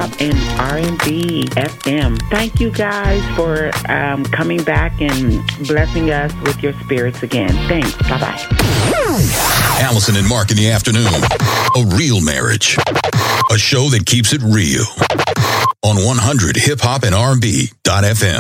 Hop and R&B FM. Thank you guys for coming back and blessing us with your spirits again. Thanks. Bye-bye. Allison and Mark in the afternoon. A Real Marriage. A show that keeps it real. On 100 Hip Hop and R&B.FM.